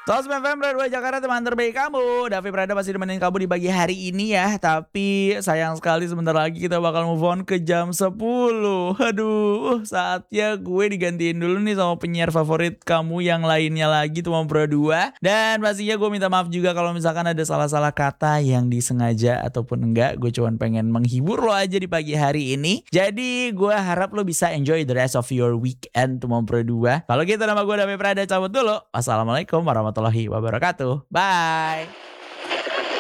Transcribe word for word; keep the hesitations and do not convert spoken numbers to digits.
Sosmed F M Radio Jakarta, teman terbaik kamu. Davi Prada masih nemenin kamu di pagi hari ini ya. Tapi sayang sekali sebentar lagi kita bakal move on ke jam sepuluh. Aduh, saatnya gue digantiin dulu nih sama penyiar favorit kamu yang lainnya lagi, Tumam Pro dua. Dan pastinya gue minta maaf juga kalau misalkan ada salah-salah kata yang disengaja ataupun enggak. Gue cuma pengen menghibur lo aja di pagi hari ini. Jadi gue harap lo bisa enjoy the rest of your weekend, Tumam Pro dua. Kalau gitu nama gue Davi Prada cabut dulu. Wassalamualaikum warahmatullahi wabarakatuh. Bye.